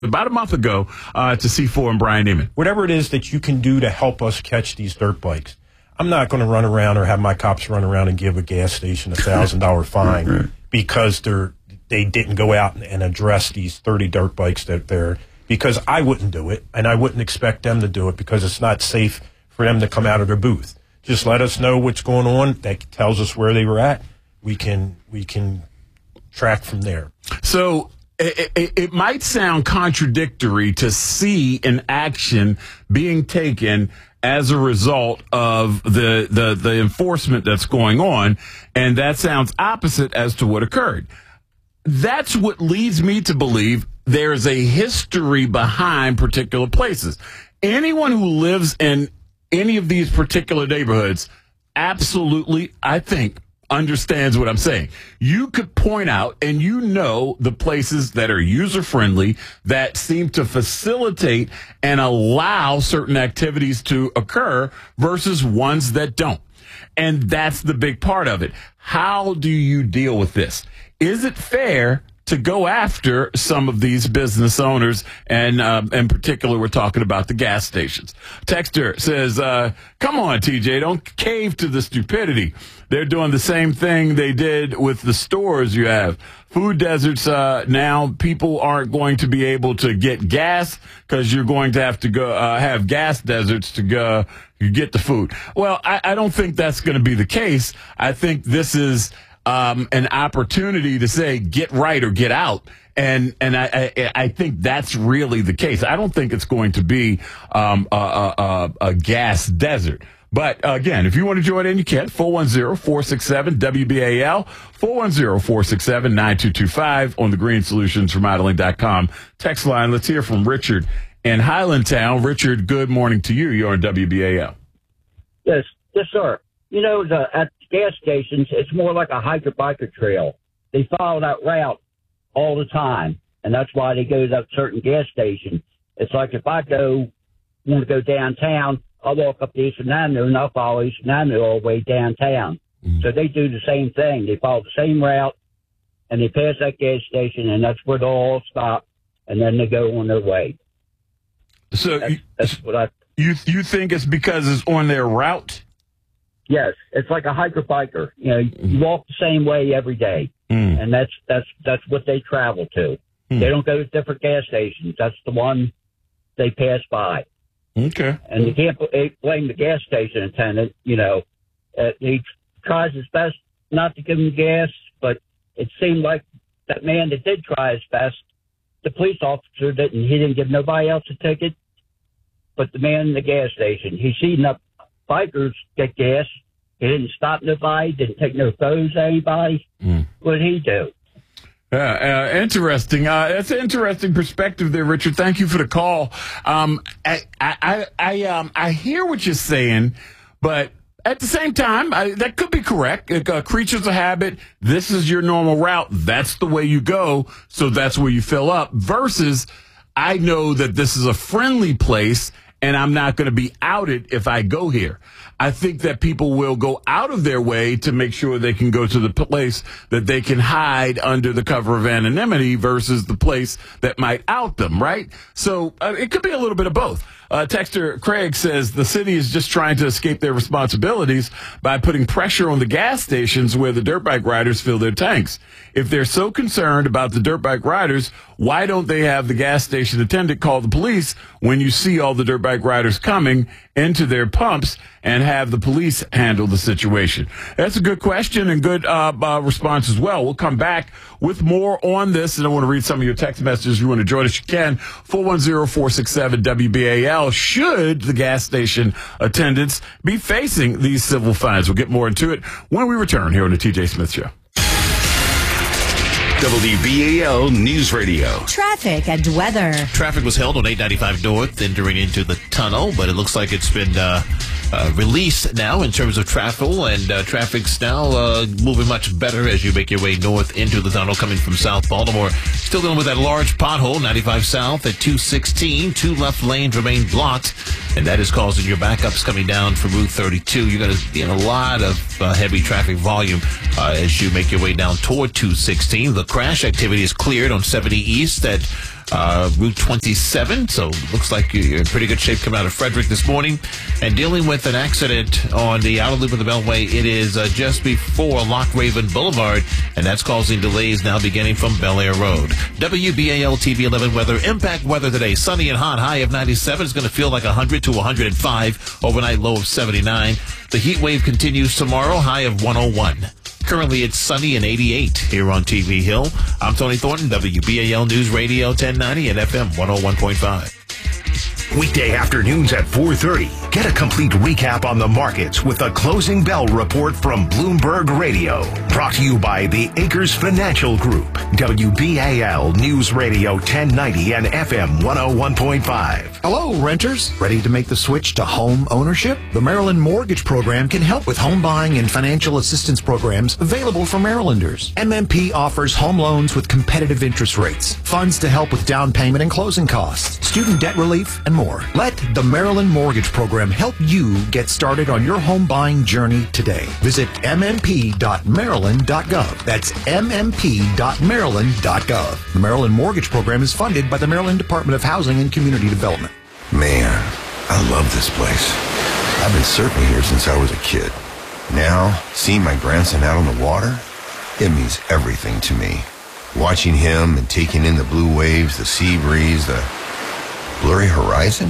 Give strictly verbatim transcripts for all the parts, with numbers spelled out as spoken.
about a month ago uh, to C four and Brian Neiman. Whatever it is that you can do to help us catch these dirt bikes. I'm not going to run around or have my cops run around and give a gas station a one thousand dollars fine right. because they're, they didn't go out and address these thirty dirt bikes that they're – because I wouldn't do it, and I wouldn't expect them to do it because it's not safe for them to come out of their booth. Just let us know what's going on. That tells us where they were at. We can we can track from there. So it, it, it might sound contradictory to see an action being taken as a result of the, the, the enforcement that's going on, and that sounds opposite as to what occurred. That's what leads me to believe there's a history behind particular places. Anyone who lives in any of these particular neighborhoods absolutely, I think, understands what I'm saying. You could point out, and you know, the places that are user-friendly, that seem to facilitate and allow certain activities to occur versus ones that don't. And that's the big part of it. How do you deal with this? Is it fair to go after some of these business owners, and um, in particular, we're talking about the gas stations? Texter says, uh, come on, T J, don't cave to the stupidity. They're doing the same thing they did with the stores you have. Food deserts, uh, now people aren't going to be able to get gas because you're going to have to go uh, have gas deserts to go you get the food. Well, I, I don't think that's going to be the case. I think this is um, an opportunity to say get right or get out. And and I, I I think that's really the case. I don't think it's going to be um, a, a, a, a gas desert. But, uh, again, if you want to join in, you can. four one zero, four six seven, W B A L, four one zero, four six seven, nine two two five on the green solutions remodeling dot com text line. Let's hear from Richard in Highlandtown. Richard, good morning to you. You're on W B A L. Yes, yes, sir. You know, the, at gas stations, it's more like a hiker-biker trail. They follow that route all the time, and that's why they go to that certain gas station. It's like if I go want to go downtown, I'll walk up to Eastern Avenue, and I'll follow Eastern Avenue all the way downtown. Mm. So they do the same thing. They follow the same route, and they pass that gas station, and that's where they'll all stop, and then they go on their way. So that's, you, that's what I... You, you think it's because it's on their route? Yes. It's like a hiker-biker. You know, mm. you walk the same way every day, mm. and that's that's that's what they travel to. Mm. They don't go to different gas stations. That's the one they pass by. Okay. And you can't blame the gas station attendant. You know, uh, he tries his best not to give him gas, but it seemed like that man that did try his best, the police officer didn't. He didn't give nobody else a ticket, but the man in the gas station. He seen the bikers get gas. He didn't stop nobody. Didn't take no photos of anybody. Mm. What did he do? Uh, uh, interesting. Uh, that's an interesting perspective there, Richard. Thank you for the call. Um, I, I, I, I, um, I hear what you're saying, but at the same time, I, that could be correct. Uh, creatures of habit. This is your normal route. That's the way you go. So that's where you fill up versus I know that this is a friendly place and I'm not going to be outed if I go here. I think that people will go out of their way to make sure they can go to the place that they can hide under the cover of anonymity versus the place that might out them, right? So uh, it could be a little bit of both. Uh, Texter Craig says the city is just trying to escape their responsibilities by putting pressure on the gas stations where the dirt bike riders fill their tanks. If they're so concerned about the dirt bike riders, why don't they have the gas station attendant call the police when you see all the dirt bike riders coming into their pumps and have the police handle the situation? That's a good question and good uh, uh, response as well. We'll come back with more on this, and I want to read some of your text messages. If you want to join us, you can. four one zero, four six seven, W B A L. Should the gas station attendants be facing these civil fines? We'll get more into it when we return here on the T J Smith Show. W B A L News Radio. Traffic and weather. Traffic was held on eight ninety-five North entering into the tunnel, but it looks like it's been uh, uh, released now in terms of traffic, and uh, traffic's now uh, moving much better as you make your way north into the tunnel coming from South Baltimore. Still dealing with that large pothole, ninety-five South at two sixteen. Two left lanes remain blocked, and that is causing your backups coming down from Route thirty-two. You're going to see a lot of uh, heavy traffic volume uh, as you make your way down toward two sixteen. The crash activity is cleared on seventy East at uh, Route twenty-seven. So looks like you're in pretty good shape coming out of Frederick this morning. And dealing with an accident on the outer loop of the Beltway. It is uh, just before Lock Raven Boulevard, and that's causing delays now beginning from Bel Air Road. W B A L T V eleven weather. Impact weather today. Sunny and hot. High of ninety-seven. It's going to feel like one hundred to one hundred five. Overnight low of seventy-nine. The heat wave continues tomorrow. High of one oh one. Currently, it's sunny and eighty-eight here on T V Hill. I'm Tony Thornton, W B A L News Radio ten ninety and F M one oh one point five. Weekday afternoons at four thirty. Get a complete recap on the markets with the Closing Bell Report from Bloomberg Radio. Brought to you by the Acres Financial Group. W B A L News Radio ten ninety and F M one oh one point five. Hello, renters. Ready to make the switch to home ownership? The Maryland Mortgage Program can help with home buying and financial assistance programs available for Marylanders. M M P offers home loans with competitive interest rates, funds to help with down payment and closing costs, student debt relief, and more. Let the Maryland Mortgage Program help you get started on your home buying journey today. Visit m m p dot maryland dot gov. That's m m p dot maryland dot gov. The Maryland Mortgage Program is funded by the Maryland Department of Housing and Community Development. Man, I love this place. I've been surfing here since I was a kid. Now, seeing my grandson out on the water, it means everything to me. Watching him and taking in the blue waves, the sea breeze, the blurry horizon?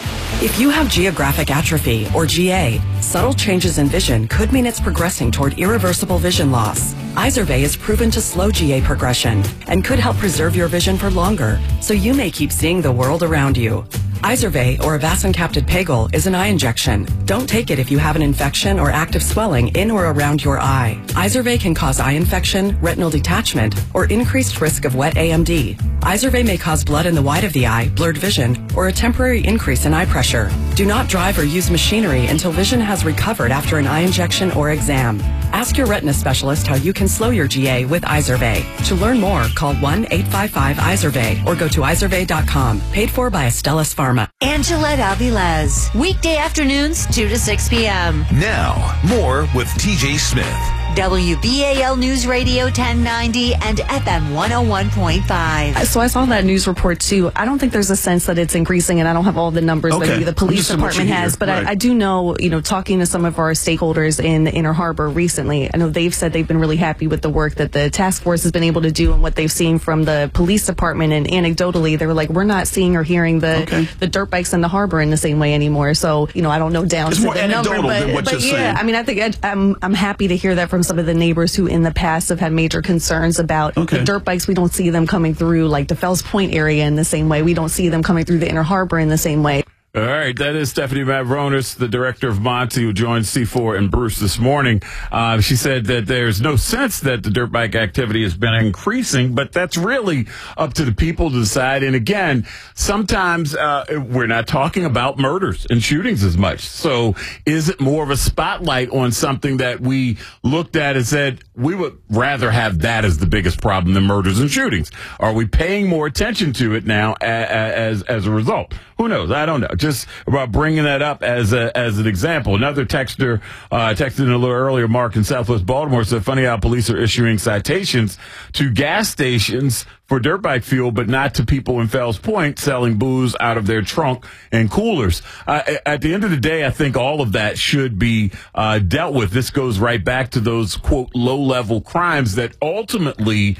If you have geographic atrophy, or G A, subtle changes in vision could mean it's progressing toward irreversible vision loss. Izervay is proven to slow G A progression and could help preserve your vision for longer, so you may keep seeing the world around you. Izervay, or avacincaptad pegol, is an eye injection. Don't take it if you have an infection or active swelling in or around your eye. Izervay can cause eye infection, retinal detachment, or increased risk of wet A M D. Izervay may cause blood in the white of the eye, blurred vision, or a temporary increase in eye pressure. Do not drive or use machinery until vision has recovered after an eye injection or exam. Ask your retina specialist how you can slow your G A with Izervay. To learn more, call one eight five five Izervay or go to izervay dot com. Paid for by Astellas Pharma. Angelette Avilés, weekday afternoons, two to six p.m. Now, more with T J Smith. W B A L News Radio ten ninety and F M one oh one point five. So I saw that news report too. I don't think there's a sense that it's increasing, and I don't have all the numbers Okay. that maybe the police department has, but right. I, I do know, you know, talking to some of our stakeholders in the Inner Harbor recently, I know they've said they've been really happy with the work that the task force has been able to do and what they've seen from the police department, and anecdotally, they were like, we're not seeing or hearing the Okay. the dirt bikes in the harbor in the same way anymore. So, you know, I don't know down It's to more the number, anecdotal but, than what but you're yeah, saying. I mean, I think I, I'm, I'm happy to hear that from some of the neighbors who in the past have had major concerns about Okay. the dirt bikes. We don't see them coming through like the Fells Point area in the same way. We don't see them coming through the Inner Harbor in the same way. All right, that is Stephanie Mavronis, the director of Monty, who joined C four and Bruce this morning. Uh, she said that there's no sense that the dirt bike activity has been increasing, but that's really up to the people to decide. And again, sometimes uh, we're not talking about murders and shootings as much. So is it more of a spotlight on something that we looked at and said, we would rather have that as the biggest problem than murders and shootings? Are we paying more attention to it now as, as, as a result? Who knows? I don't know. Just about bringing that up as a, as an example. Another texter uh, texted in a little earlier, Mark in Southwest Baltimore, said, funny how police are issuing citations to gas stations for dirt bike fuel, but not to people in Fells Point selling booze out of their trunk and coolers. Uh, at the end of the day, I think all of that should be uh, dealt with. This goes right back to those, quote, low-level crimes that ultimately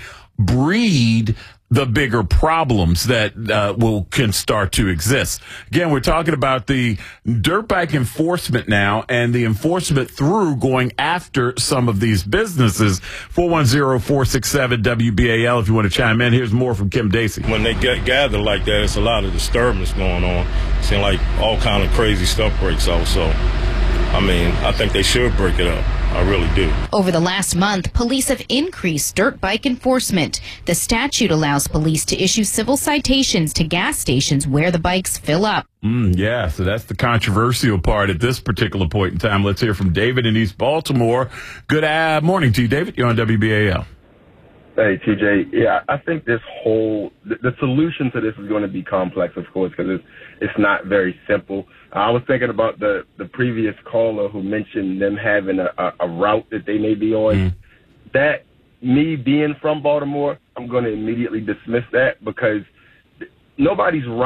breed the bigger problems that uh, will can start to exist. Again, we're talking about the dirt bike enforcement now and the enforcement through going after some of these businesses. four one zero, four six seven, W B A L if you want to chime in. Here's more from Kim Dacey. When they get gather like that, it's a lot of disturbance going on. Seems like all kind of crazy stuff breaks out. So, I mean, I think they should break it up. I really do. Over the last month, police have increased dirt bike enforcement. The statute allows police to issue civil citations to gas stations where the bikes fill up. Mm, yeah, so that's the controversial part at this particular point in time. Let's hear from David in East Baltimore. Good uh, morning to you, David. You're on W B A L. Hey, T J. Yeah, I think this whole the, the solution to this is going to be complex, of course, because it's it's not very simple. I was thinking about the the previous caller who mentioned them having a, a, a route that they may be on. Mm. That me being from Baltimore, I'm going to immediately dismiss that because nobody's